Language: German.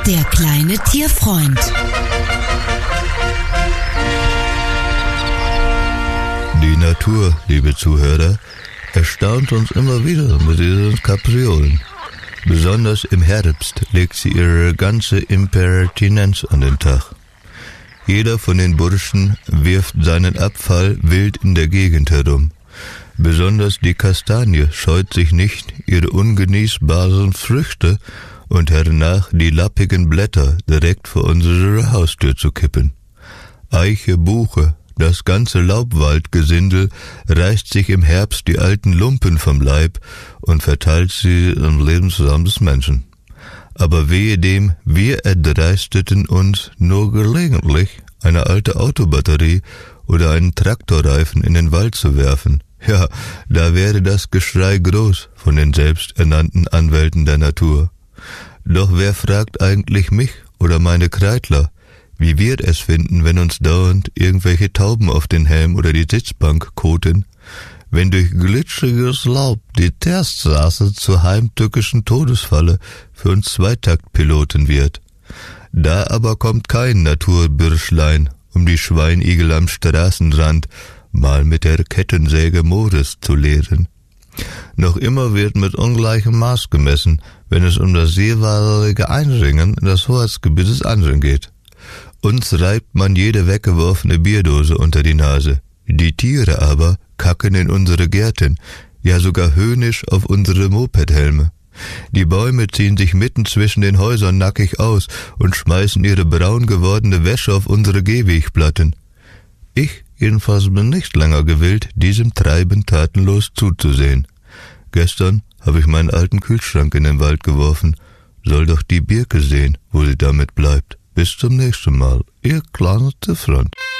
Der kleine Tierfreund. Die Natur, liebe Zuhörer, erstaunt uns immer wieder mit diesen Kapriolen. Besonders im Herbst legt sie ihre ganze Impertinenz an den Tag. Jeder von den Burschen wirft seinen Abfall wild in der Gegend herum. Besonders die Kastanie scheut sich nicht, ihre ungenießbaren Früchte und hernach die lappigen Blätter direkt vor unsere Haustür zu kippen. Eiche, Buche, das ganze Laubwaldgesindel reißt sich im Herbst die alten Lumpen vom Leib und verteilt sie im Lebensraum des Menschen. Aber wehe dem, wir erdreisteten uns nur gelegentlich eine alte Autobatterie oder einen Traktorreifen in den Wald zu werfen. Ja, da wäre das Geschrei groß von den selbsternannten Anwälten der Natur. Doch wer fragt eigentlich mich oder meine Kreidler, wie wir es finden, wenn uns dauernd irgendwelche Tauben auf den Helm oder die Sitzbank koten, wenn durch glitschiges Laub die Terstraße zur heimtückischen Todesfalle für uns Zweitaktpiloten wird. Da aber kommt kein Naturbürschlein, um die Schweinigel am Straßenrand mal mit der Kettensäge Moores zu leeren. Noch immer wird mit ungleichem Maß gemessen, wenn es um das jeweilige Einringen in das Hoheitsgebiet des anderen geht. Uns reibt man jede weggeworfene Bierdose unter die Nase. Die Tiere aber kacken in unsere Gärten, ja sogar höhnisch auf unsere Mopedhelme. Die Bäume ziehen sich mitten zwischen den Häusern nackig aus und schmeißen ihre braun gewordene Wäsche auf unsere Gehwegplatten. Ich jedenfalls bin nicht länger gewillt, diesem Treiben tatenlos zuzusehen. Gestern habe ich meinen alten Kühlschrank in den Wald geworfen. Soll doch die Birke sehen, wo sie damit bleibt. Bis zum nächsten Mal, Ihr kleiner Tierfreund.